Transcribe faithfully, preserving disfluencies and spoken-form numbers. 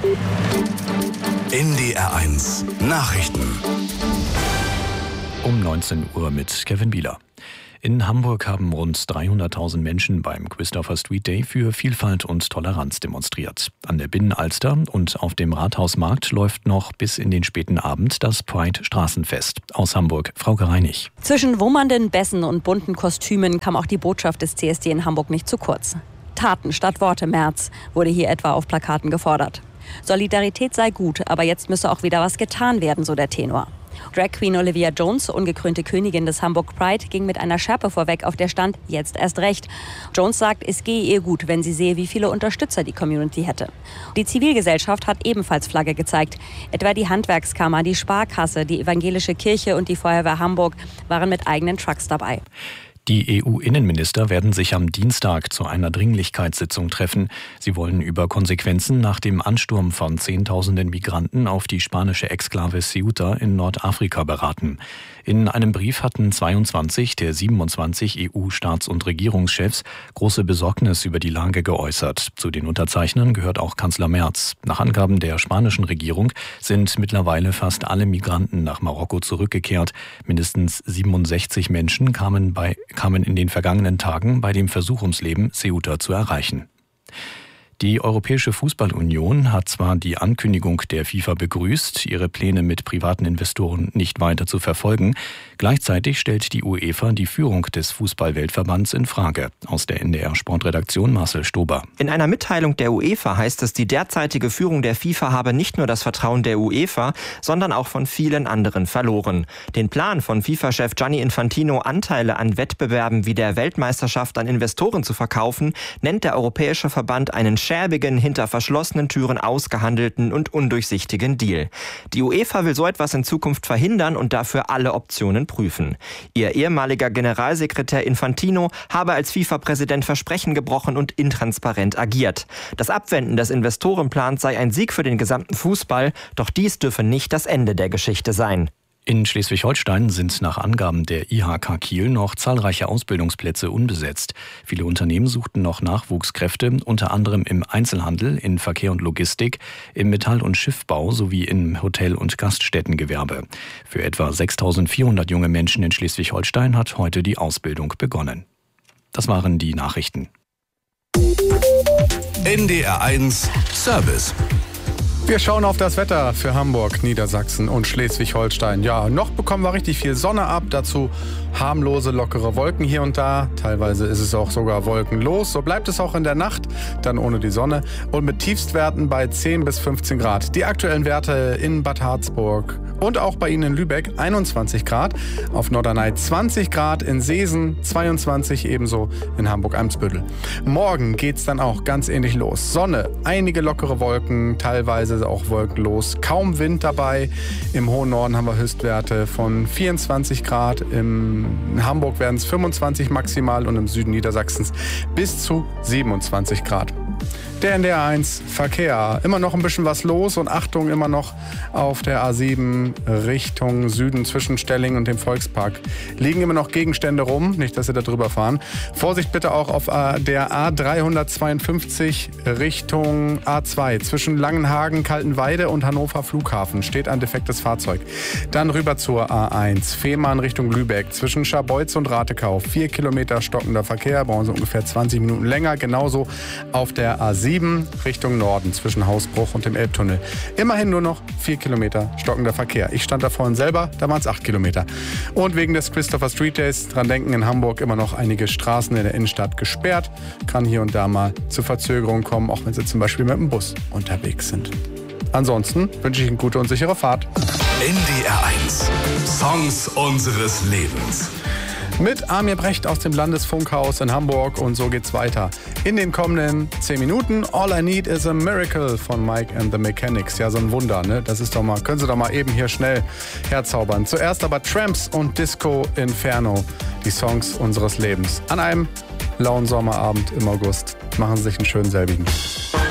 N D R eins Nachrichten. Um neunzehn Uhr mit Kevin Bieler. In Hamburg haben rund dreihunderttausend Menschen beim Christopher Street Day für Vielfalt und Toleranz demonstriert. An der Binnenalster und auf dem Rathausmarkt läuft noch bis in den späten Abend das Pride-Straßenfest. Aus Hamburg, Frauke Reinig. Zwischen wummernden Bässen und bunten Kostümen kam auch die Botschaft des C S D in Hamburg nicht zu kurz. Taten statt Worte, März, wurde hier etwa auf Plakaten gefordert. Solidarität sei gut, aber jetzt müsse auch wieder was getan werden, so der Tenor. Drag Queen Olivia Jones, ungekrönte Königin des Hamburg Pride, ging mit einer Schärpe vorweg, auf der stand, jetzt erst recht. Jones sagt, es gehe ihr gut, wenn sie sehe, wie viele Unterstützer die Community hätte. Die Zivilgesellschaft hat ebenfalls Flagge gezeigt. Etwa die Handwerkskammer, die Sparkasse, die Evangelische Kirche und die Feuerwehr Hamburg waren mit eigenen Trucks dabei. Die E U-Innenminister werden sich am Dienstag zu einer Dringlichkeitssitzung treffen. Sie wollen über Konsequenzen nach dem Ansturm von Zehntausenden Migranten auf die spanische Exklave Ceuta in Nordafrika beraten. In einem Brief hatten zweiundzwanzig der siebenundzwanzig E U-Staats- und Regierungschefs große Besorgnis über die Lage geäußert. Zu den Unterzeichnern gehört auch Kanzler Merz. Nach Angaben der spanischen Regierung sind mittlerweile fast alle Migranten nach Marokko zurückgekehrt. Mindestens siebenundsechzig Menschen kamen bei kamen in den vergangenen Tagen bei dem Versuch ums Leben, Ceuta zu erreichen. Die Europäische Fußballunion hat zwar die Ankündigung der FIFA begrüßt, ihre Pläne mit privaten Investoren nicht weiter zu verfolgen. Gleichzeitig stellt die UEFA die Führung des Fußball-Weltverbands in Frage. Aus der N D R-Sportredaktion Marcel Stober. In einer Mitteilung der UEFA heißt es, die derzeitige Führung der FIFA habe nicht nur das Vertrauen der UEFA, sondern auch von vielen anderen verloren. Den Plan von FIFA-Chef Gianni Infantino, Anteile an Wettbewerben wie der Weltmeisterschaft an Investoren zu verkaufen, nennt der Europäische Verband einen schäbigen, hinter verschlossenen Türen ausgehandelten und undurchsichtigen Deal. Die UEFA will so etwas in Zukunft verhindern und dafür alle Optionen prüfen. Ihr ehemaliger Generalsekretär Infantino habe als FIFA-Präsident Versprechen gebrochen und intransparent agiert. Das Abwenden des Investorenplans sei ein Sieg für den gesamten Fußball, doch dies dürfe nicht das Ende der Geschichte sein. In Schleswig-Holstein sind nach Angaben der I H K Kiel noch zahlreiche Ausbildungsplätze unbesetzt. Viele Unternehmen suchten noch Nachwuchskräfte, unter anderem im Einzelhandel, in Verkehr und Logistik, im Metall- und Schiffbau sowie im Hotel- und Gaststättengewerbe. Für etwa sechstausendvierhundert junge Menschen in Schleswig-Holstein hat heute die Ausbildung begonnen. Das waren die Nachrichten. N D R eins Service. Wir schauen auf das Wetter für Hamburg, Niedersachsen und Schleswig-Holstein. Ja, noch bekommen wir richtig viel Sonne ab, dazu harmlose, lockere Wolken hier und da. Teilweise ist es auch sogar wolkenlos. So bleibt es auch in der Nacht, dann ohne die Sonne und mit Tiefstwerten bei zehn bis fünfzehn Grad. Die aktuellen Werte in Bad Harzburg und auch bei Ihnen in Lübeck einundzwanzig Grad, auf Norderney zwanzig Grad, in Seesen zweiundzwanzig, ebenso in Hamburg-Eimsbüttel. Morgen geht's dann auch ganz ähnlich los. Sonne, einige lockere Wolken, teilweise auch wolkenlos, kaum Wind dabei. Im hohen Norden haben wir Höchstwerte von vierundzwanzig Grad, im in Hamburg werden es fünfundzwanzig maximal und im Süden Niedersachsens bis zu siebenundzwanzig Grad. Der N D R eins Verkehr. Immer noch ein bisschen was los und Achtung, immer noch auf der A sieben Richtung Süden zwischen Stelling und dem Volkspark. Liegen immer noch Gegenstände rum, nicht, dass Sie da drüber fahren. Vorsicht bitte auch auf der A dreihundertzweiundfünfzig Richtung A zwei. Zwischen Langenhagen, Kaltenweide und Hannover Flughafen steht ein defektes Fahrzeug. Dann rüber zur A eins. Fehmarn Richtung Lübeck. Zwischen Scharbeutz und Ratekau. Vier Kilometer stockender Verkehr, brauchen Sie ungefähr zwanzig Minuten länger. Genauso auf der A sieben Richtung Norden zwischen Hausbruch und dem Elbtunnel. Immerhin nur noch vier Kilometer stockender Verkehr. Ich stand da vorhin selber, da waren es acht Kilometer. Und wegen des Christopher Street Days, dran denken, in Hamburg immer noch einige Straßen in der Innenstadt gesperrt. Kann hier und da mal zu Verzögerungen kommen, auch wenn Sie zum Beispiel mit dem Bus unterwegs sind. Ansonsten wünsche ich Ihnen gute und sichere Fahrt. N D R eins Songs unseres Lebens. Mit Amir Brecht aus dem Landesfunkhaus in Hamburg und so geht's weiter. In den kommenden zehn Minuten All I Need is a Miracle von Mike and the Mechanics. Ja, so ein Wunder, ne? Das ist doch mal, können Sie doch mal eben hier schnell herzaubern. Zuerst aber Tramps und Disco Inferno, die Songs unseres Lebens. An einem lauen Sommerabend im August. Machen Sie sich einen schönen selbigen.